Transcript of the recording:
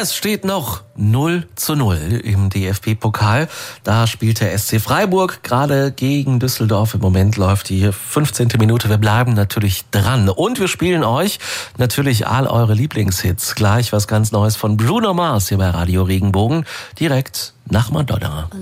Es steht noch 0:0 im DFB-Pokal. Da spielt der SC Freiburg gerade gegen Düsseldorf. Im Moment läuft die 15. Minute. Wir bleiben natürlich dran. Und wir spielen euch natürlich all eure Lieblingshits. Gleich was ganz Neues von Bruno Mars hier bei Radio Regenbogen. Direkt nach Madonna.